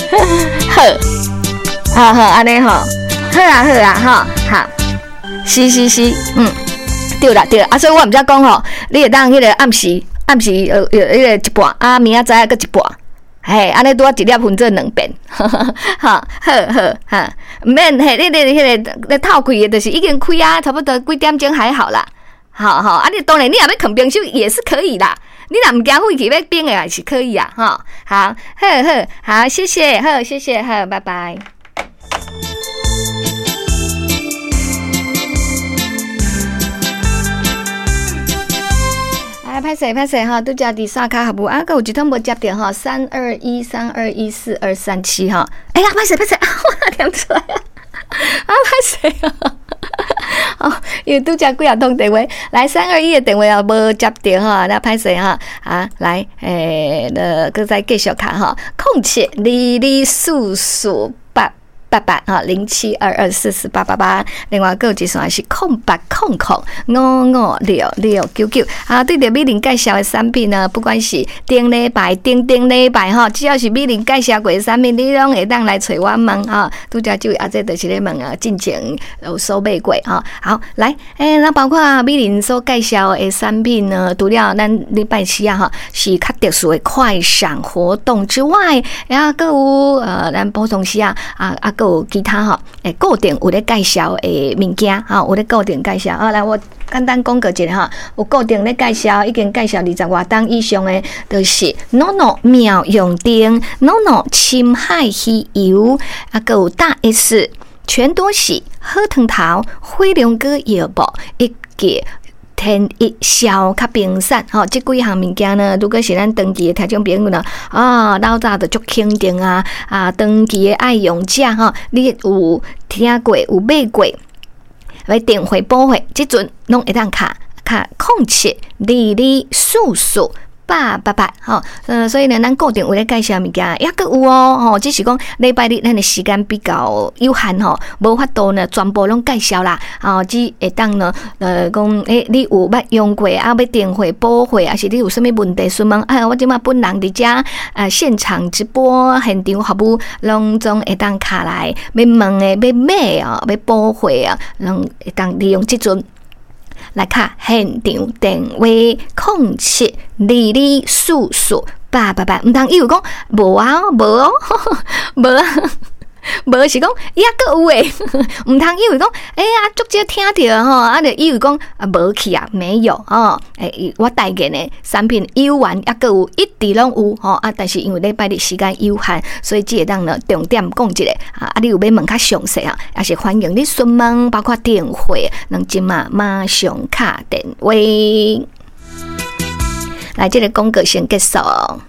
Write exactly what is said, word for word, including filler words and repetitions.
好，好好安尼吼，好啊好啊哈，好，是是是，嗯，对啦对啦，啊，所以我毋则讲吼，你会当迄个暗时暗时呃呃迄个一半，啊明仔载搁一半。嘿，安尼拄啊一粒分做两遍，哈，好好哈，毋免嘿，你你迄个咧透开的，就是已经开啊，差不多几点钟还好啦，好好，啊你当然你若要囥冰箱也是可以啦，你若毋惊废气要冰的也是可以啊，哈，好，好好好，谢谢，好谢谢，好，拜拜。拍谁拍谁哈，都叫第三卡好不？啊，个有一通无接到哈，三二一三二一四二三七哈。哎呀，拍谁拍谁，我哪听出来啊？啊，拍谁啊？哦，因为都叫几啊通电话，来三二一的电话也无接到哈，那拍谁哈？啊，来，诶，那个再继续看哈，空七二二四四八。八八哈零七二二四四八八八，另外个一线是空八空空五五六六九九。啊，对着美玲介绍的产品呢，不管是顶礼拜、顶顶礼拜哈，只要是美玲介绍过的产品，你拢会当来找我问哈。拄则就啊，这就是咧问啊，进前有收买过哈。好，来，诶、欸，那包括美玲所介绍的产品呢，除了咱礼拜四啊哈，是较特殊的快闪活动之外，然后个有呃，咱普通时啊啊啊。有其他哈，诶，固定有咧介绍诶物件哈，有咧固定介绍啊。来，我简单讲个一下哈，有固定咧介绍，已经介绍二十外档以上诶，就是 Nono 妙用灯 ，Nono 深海鱼油，啊，个有大 S 全多喜喝藤桃灰龙哥药宝一个。天一消较冰散吼，这几项物件呢，如果是咱长期的听众朋友呢，啊，老早就足肯定啊，啊，长期的爱用者吼，你有听过有买过，来电话补货，即阵拢会当卡卡空七二二四四。八八八，吼，呃，所以呢，咱固定有咧介绍物件，也阁有哦，吼，只是讲礼拜日咱的时间比较有限吼，无法度呢全部拢介绍啦，哦，只会当呢，呃，讲诶，你有捌用过啊，要电话补货，还是你有啥物问题询问？哎，我即马本人伫遮呃现场直播现场服务，拢总会当卡来要问诶，要买啊，要补货啊，拢会当利用即阵。来卡现场电话空七二二四四八八八，唔通伊有讲无啊，无哦，无啊，无是讲也阁有诶，唔通伊有讲，哎呀，足少听着吼，啊，就伊有讲啊，无去啊，没有哦，诶，我带给呢产品有完也阁有，一直拢有吼啊，但是因为礼拜日时间有限，所以即个当呢重点讲一个啊，啊，你有要问较详细啊，也是欢迎你询问，包括电话，能即马马上卡电话。来，这个广告先结束。